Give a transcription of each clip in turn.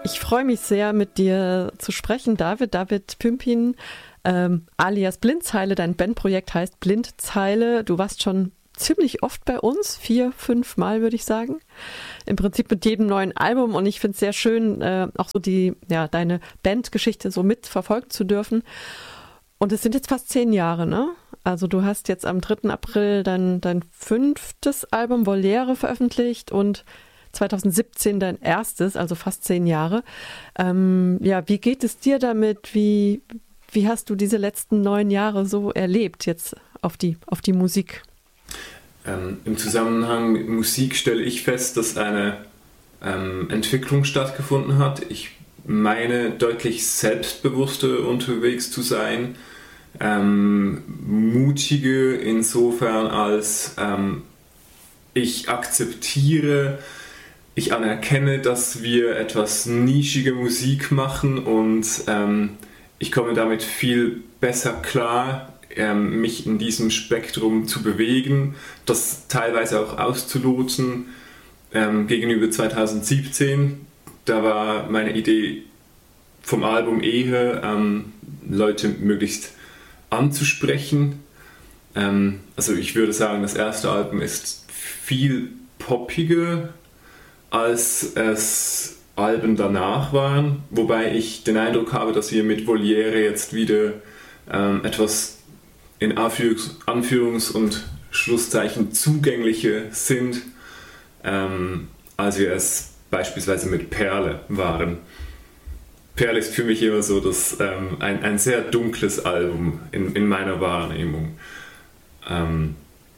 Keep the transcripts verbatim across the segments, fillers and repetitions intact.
Ich freue mich sehr, mit dir zu sprechen, David. David Pümpin, ähm, alias Blindzeile. Dein Bandprojekt heißt Blindzeile. Du warst schon ziemlich oft bei uns, vier, fünf Mal würde ich sagen. Im Prinzip mit jedem neuen Album, und ich finde es sehr schön, äh, auch so die, ja, deine Bandgeschichte so mitverfolgen zu dürfen. Und es sind jetzt fast zehn Jahre, ne? Also du hast jetzt am dritten April dein, dein fünftes Album Voliere veröffentlicht und zwanzig siebzehn dein erstes, also fast zehn Jahre. Ähm, ja, wie geht es dir damit? Wie, wie hast du diese letzten neun Jahre so erlebt jetzt auf die, auf die Musik? Ähm, Im Zusammenhang mit Musik stelle ich fest, dass eine ähm, Entwicklung stattgefunden hat. Ich meine, deutlich selbstbewusster unterwegs zu sein. Ähm, mutiger insofern, als ähm, ich akzeptiere, ich anerkenne, dass wir etwas nischige Musik machen, und ähm, ich komme damit viel besser klar, ähm, mich in diesem Spektrum zu bewegen, das teilweise auch auszulotsen. Ähm, gegenüber zwanzig siebzehn, da war meine Idee vom Album eher, ähm, Leute möglichst anzusprechen. Ähm, also ich würde sagen, das erste Album ist viel poppiger, als es Alben danach waren, wobei ich den Eindruck habe, dass wir mit Voliere jetzt wieder ähm, etwas in Anführungs-, Anführungs- und Schlusszeichen zugänglicher sind, ähm, als wir es beispielsweise mit Perle waren. Perle ist für mich immer so dass, ähm, ein, ein sehr dunkles Album in, in meiner Wahrnehmung. Ähm,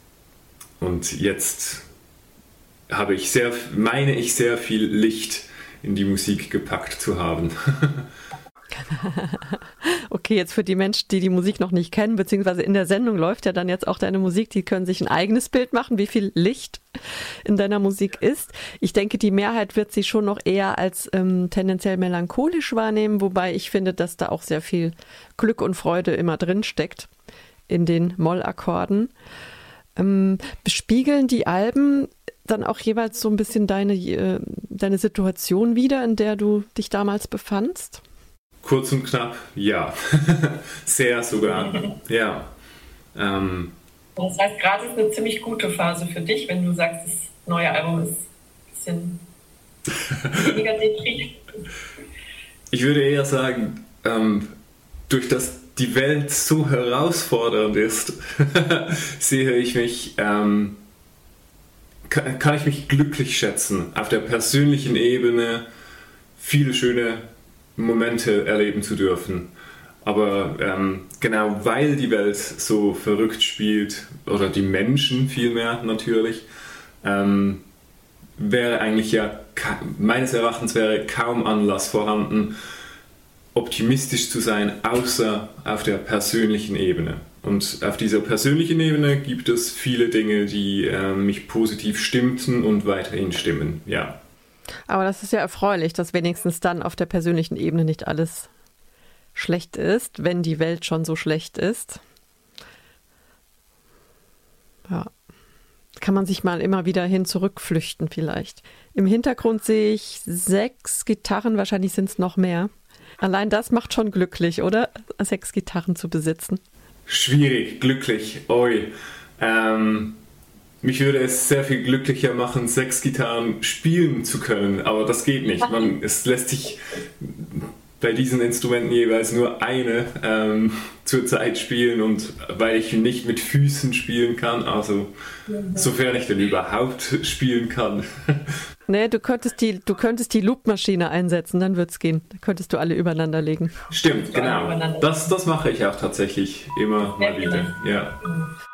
und jetzt habe ich sehr, meine ich, sehr viel Licht in die Musik gepackt zu haben. Okay, jetzt für die Menschen, die die Musik noch nicht kennen, beziehungsweise in der Sendung läuft ja dann jetzt auch deine Musik, die können sich ein eigenes Bild machen, wie viel Licht in deiner Musik ist. Ich denke, die Mehrheit wird sie schon noch eher als ähm, tendenziell melancholisch wahrnehmen, wobei ich finde, dass da auch sehr viel Glück und Freude immer drin steckt in den Mollakkorden. Ähm, bespiegeln die Alben dann auch jeweils so ein bisschen deine, äh, deine Situation wider, in der du dich damals befandst? Kurz und knapp, ja. Sehr sogar, ja. Ähm. Das heißt, gerade ist eine ziemlich gute Phase für dich, wenn du sagst, das neue Album ist ein bisschen weniger deprimierend. Ich würde eher sagen, ähm, durch das die Welt so herausfordernd ist, sehe ich mich, ähm, kann, kann ich mich glücklich schätzen, auf der persönlichen Ebene viele schöne Momente erleben zu dürfen. Aber ähm, genau weil die Welt so verrückt spielt, oder die Menschen vielmehr natürlich, ähm, wäre eigentlich ja, meines Erachtens wäre kaum Anlass vorhanden, optimistisch zu sein, außer auf der persönlichen Ebene. Und auf dieser persönlichen Ebene gibt es viele Dinge, die äh, mich positiv stimmten und weiterhin stimmen, ja. Aber das ist ja erfreulich, dass wenigstens dann auf der persönlichen Ebene nicht alles schlecht ist, wenn die Welt schon so schlecht ist. Ja, kann man sich mal immer wieder hin zurückflüchten vielleicht. Im Hintergrund sehe ich sechs Gitarren, wahrscheinlich sind es noch mehr. Allein das macht schon glücklich, oder? Sechs Gitarren zu besitzen. Schwierig, glücklich, oi. Ähm... Mich würde es sehr viel glücklicher machen, sechs Gitarren spielen zu können, aber das geht nicht. Man, es lässt sich bei diesen Instrumenten jeweils nur eine ähm, zur Zeit spielen, und weil ich nicht mit Füßen spielen kann, also sofern ich denn überhaupt spielen kann. Nee, du könntest die, du könntest die Loopmaschine einsetzen, dann wird's gehen. Da könntest du alle übereinander legen. Stimmt, genau. Das, das mache ich auch tatsächlich immer mal wieder. Ja.